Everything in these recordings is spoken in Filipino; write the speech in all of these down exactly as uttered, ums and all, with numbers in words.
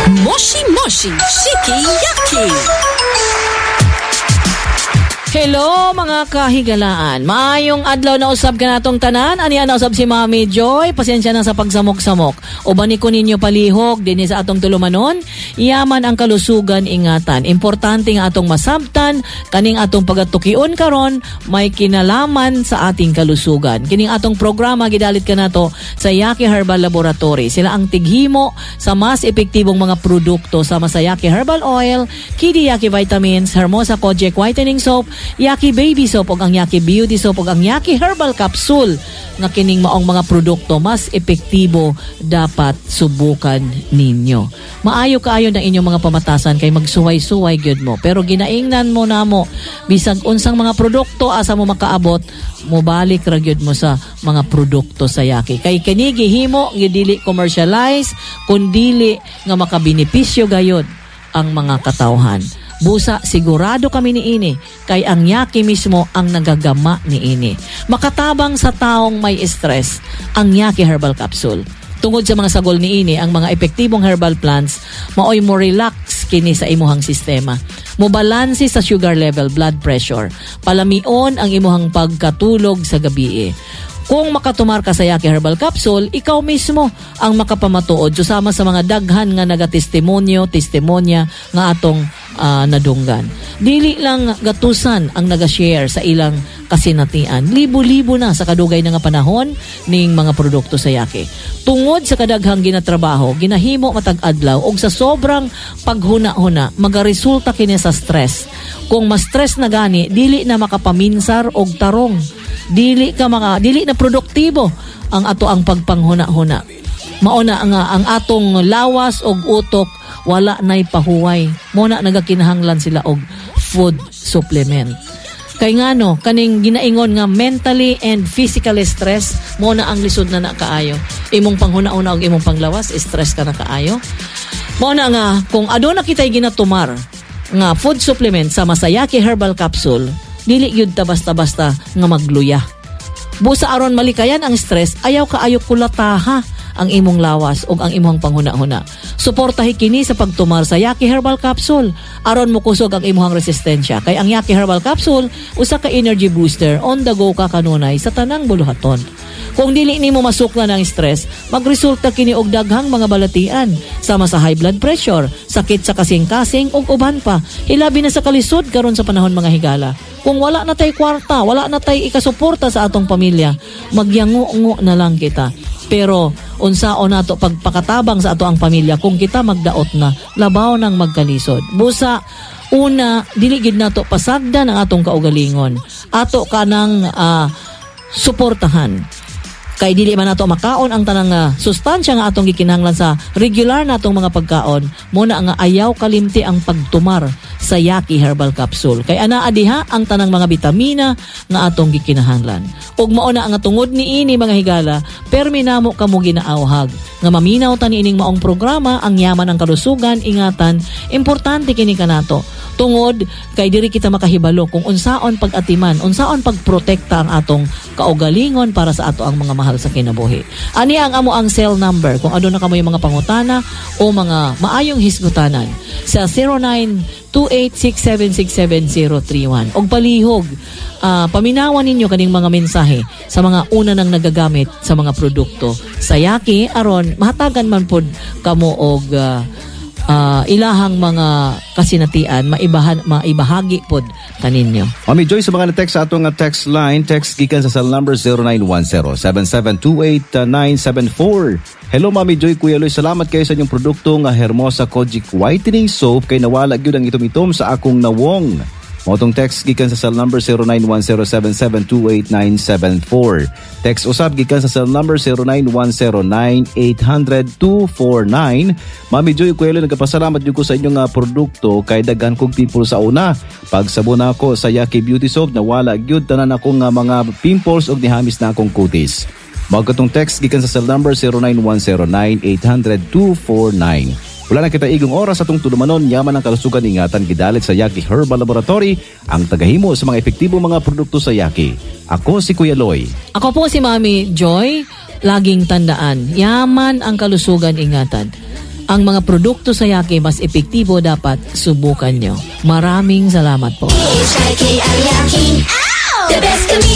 Moshi Moshi Shiki Yaki. Hello mga kahigalaan. Maayong adlaw na usab ka natong tanan. Aniya na usab si Mami Joy. Pasensya na sa pagsamok-samok. O bani ko ninyo palihog din sa atong tulumanon. Yaman ang kalusugan ingatan. Importante nga atong masabtan kaning atong pagatukion karon may kinalaman sa ating kalusugan. Kining atong programa gidalit ka nato sa Yaki Herbal Laboratory. Sila ang tighimo sa mas epektibong mga produkto sama sa Yaki Herbal Oil, Kidi Yaki Vitamins, Hermosa Kojic Whitening Soap, Yaki Baby Soap ug ang Yaki Beauty Soap ug ang Yaki Herbal Capsule nga kining maong mga produkto mas epektibo dapat subukan ninyo. Maayo kaayo na inyong mga pamatasan kay magsuway-suway gyud mo pero ginaingnan mo namo bisag unsang mga produkto asa mo makaabot mobalik ra gyud mo sa mga produkto sa Yaki kay kini gihimo gidili commercialize kundili nga makabenepisyo gayud ang mga katawhan. Busa, sigurado kami ni ini kay ang Yaki mismo ang nagagama ni ini. Makatabang sa taong may stress ang Yaki Herbal Capsule. Tungod sa mga sagol ni ini, ang mga epektibong herbal plants maoy mo relax kini sa imuhang sistema. Mobalansi sa sugar level, blood pressure. Palamion ang imuhang pagkatulog sa gabi. Kung makatumar ka sa Yaki Herbal Capsule, ikaw mismo ang makapamatuod susama sa mga daghan nga nagatestimonyo, testimonya nga atong uh, nadunggan. Dili lang gatusan ang nagashare sa ilang kasinatian. Libo-libo na sa kadugay na nga panahon ning mga produkto sa Yaki. Tungod sa kadaghang ginatrabaho, ginahimo matag adlaw og sa sobrang paghuna-huna, magaresulta kini sa stress. Kung ma-stress na gani, dili na makapaminsar og tarong. Dili ka maka, dili na produktibo ang ato ang pagpanghuna-huna. Mauna nga ang atong lawas og utok wala nay pahuway. Muna nagakinahanglan sila og food supplement. Kay ngano kaning ginaingon nga mentally and physically stress mo na ang lisod na nakaayo. Imong panghuna-una og imong panglawas, stress ka na kaayo. Mo na nga kung aduna kitay ginatumar nga food supplement sa Yaki Herbal Capsule, dili gyud ta basta-basta nga magluya. Busa aron malikayan ang stress, ayaw kaayo kulataha ang imong lawas ug ang imong panghuna-huna. Suportahi kini sa pagtumar sa Yaki Herbal Capsule aron mokusog ang imong resistensya. Kay ang Yaki Herbal Capsule usa ka energy booster on the go ka kanunay sa tanang buluhaton. Kung dili nimo masuklan ang stress, magresulta kini og daghang mga balatian sama sa high blood pressure, sakit sa kasing-kasing ug uban pa. Hilabi na sa kalisod karon sa panahon mga higala. Kung wala na tay kwarta, wala na tay ikasuporta sa atong pamilya, magyango-ngo na lang kita. Pero unsaon nato pagpakatabang sa ato ang pamilya kung kita magdaot na labaw nang magkalisod. Busa una dili gid nato pasagdan ang atong kaugalingon. Ato kanang uh, suportahan. Kay dili man nato makaon ang tanang uh, sustansya nga atong gikinahanglan sa regular natong mga pagkaon, muna nga ayaw kalimti ang pagtumar sa Yaki Herbal Capsule. Kay anaa diha ang tanang mga bitamina nga atong gikinahanglan. Ug mao na ang tungod ni ini mga higala, permi namo kamo ginaawhag nga maminaw ta niining maong programa ang yaman ang kalusugan ingatan. Importante kini kanato. Tungod kay diri kita makahibalo kung unsaon pag-atiman, unsaon pagprotekta ang atong kaugalingon para sa ato ang mga mahal sa kinabuhi. Ani ang amo ang cell number kung aduna kamo yung mga pangutana o mga maayong hisgutanan sa zero nine two eight six seven six seven zero three one. Og palihog, uh, paminawan ninyo kaning mga mensahe sa mga una nang nagagamit sa mga produkto sa Yaki aron mahatagan man pod kamo og uh, Uh, ilahang mga kasinatian maibahan maibahagi pod kaninyo. Mami Joy, sa mga na-text sa atong text line, text gikan sa cell number zero nine one zero seven seven two eight nine seven four. Hello Mami Joy, Kuya Loy, salamat kayo sa inyong produkto nga Hermosa Kojic Whitening Soap kay nawala gyud ang itom-itom sa akong nawong. Motong text gikan sa cell number zero nine one zero seven seven two eight nine seven four. Text usab gikan sa cell number zero nine one zero nine eight zero zero two four nine. Mami Joy, Kuya Loy, nagpasalamat jud ko sa inyong uh, produkto kay daghan kog people sa una. Pagsabon ako sa Yaki Beauty Soap, nawala gyud tanan akong uh, mga pimples ug nihamis na akong kutis. Mao katong text gikan sa cell number zero nine one zero nine eight zero zero two four nine. Wala na kita igong oras atong tulumanon, yaman ang kalusugan ingatan gidalit sa Yaki Herbal Laboratory, ang tagahimo sa mga epektibong mga produkto sa Yaki. Ako si Kuya Loy. Ako po si Mami Joy. Laging tandaan, yaman ang kalusugan ingatan. ang mga produkto sa Yaki mas epektibo, dapat subukan nyo. Maraming salamat po. The best kami.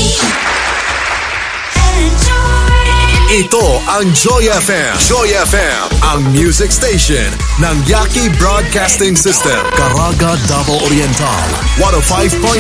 Ito ang Joy F M. Joy F M, ang music station ng Yaki Broadcasting System. Caraga, Davao Oriental. one oh five point